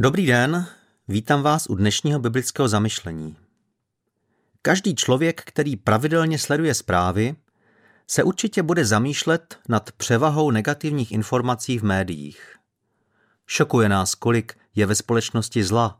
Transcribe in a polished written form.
Dobrý den, vítám vás u dnešního biblického zamyšlení. Každý člověk, který pravidelně sleduje zprávy, se určitě bude zamýšlet nad převahou negativních informací v médiích. Šokuje nás, kolik je ve společnosti zla,